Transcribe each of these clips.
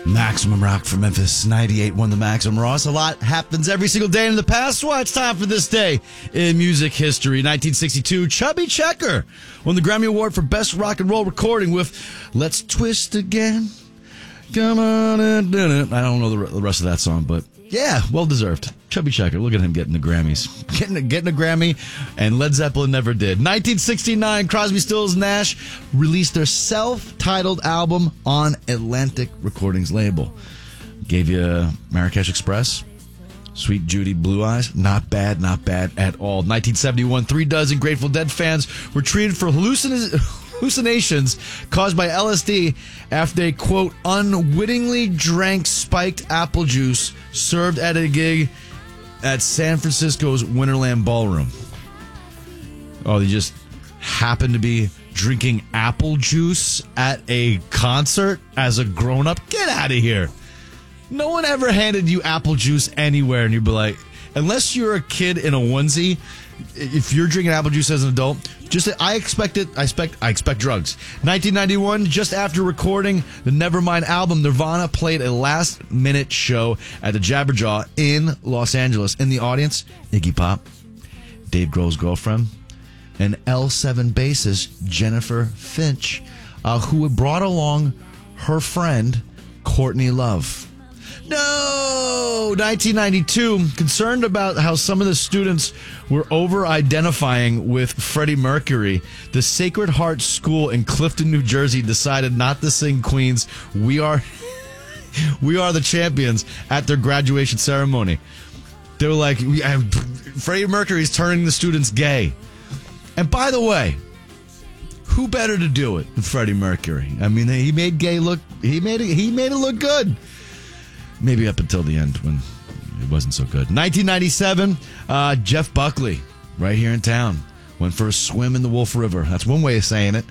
Maximum Rock from Memphis, 98.1 The Maximum Ross. A lot happens every single day in the past. Well, it's time for this day in music history. 1962, Chubby Checker won the Grammy Award for Best Rock and Roll Recording with Let's Twist Again. Come on and do it. I don't know the rest of that song, but yeah, well deserved. Chubby Checker, look at him getting the Grammys. Getting a Grammy, and Led Zeppelin never did. 1969, Crosby, Stills, Nash released their self-titled album on Atlantic Recordings label. Gave you Marrakesh Express, Sweet Judy, Blue Eyes. Not bad at all. 1971, 3 dozen Grateful Dead fans were treated for hallucinations caused by LSD after they, quote, unwittingly drank spiked apple juice served at a gig at San Francisco's Winterland Ballroom. Oh, they just happened to be drinking apple juice at a concert as a grown-up? Get out of here. No one ever handed you apple juice anywhere, and you'd be like, unless you're a kid in a onesie, if you're drinking apple juice as an adult, I expect drugs. 1991, just after recording the Nevermind album, Nirvana played a last-minute show at the Jabberjaw in Los Angeles. In the audience, Iggy Pop, Dave Grohl's girlfriend, and L7 bassist Jennifer Finch, who had brought along her friend, Courtney Love. No! 1992, concerned about how some of the students were over-identifying with Freddie Mercury, the Sacred Heart School in Clifton, New Jersey decided not to sing Queen's We Are the Champions at their graduation ceremony. They were like, Freddie Mercury's turning the students gay. And by the way, who better to do it than Freddie Mercury? I mean, he made it look good. Maybe up until the end when it wasn't so good. 1997, Jeff Buckley, right here in town, went for a swim in the Wolf River. That's one way of saying it.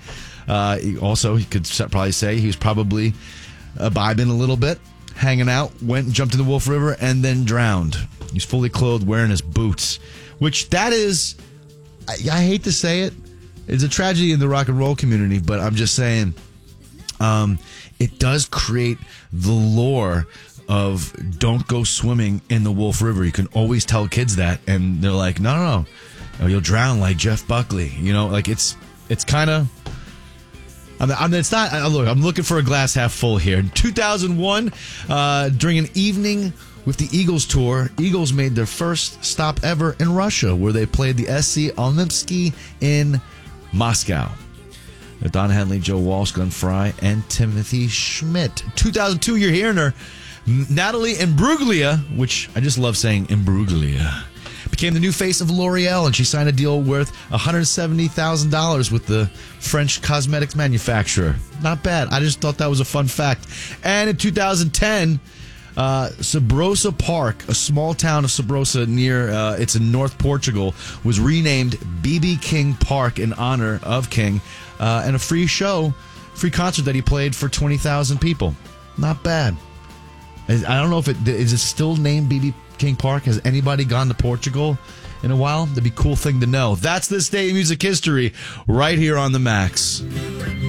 He could probably say he was probably imbibing a little bit, hanging out, went and jumped in the Wolf River, and then drowned. He's fully clothed, wearing his boots, which that is, I hate to say it, it's a tragedy in the rock and roll community, but I'm just saying, it does create the lore of don't go swimming in the Wolf River. You can always tell kids that, and they're like, no, you'll drown like Jeff Buckley. You know, like it's kind of. It's not. Look, I'm looking for a glass half full here. In 2001, during an evening with the Eagles tour, Eagles made their first stop ever in Russia, where they played the SC Olympsky in Moscow. Don Henley, Joe Walsh, Glenn Fry, and Timothy Schmidt. 2002, you're hearing her. Natalie Imbruglia, which I just love saying Imbruglia, became the new face of L'Oreal, and she signed a deal worth $170,000 with the French cosmetics manufacturer. Not bad. I just thought that was a fun fact. And in 2010, Sabrosa Park, a small town of Sabrosa it's in North Portugal, was renamed B.B. King Park in honor of King, and a free concert that he played for 20,000 people. Not bad. I don't know if is it still named B.B. King Park? Has anybody gone to Portugal in a while? That'd be a cool thing to know. That's this day in music history right here on The Max.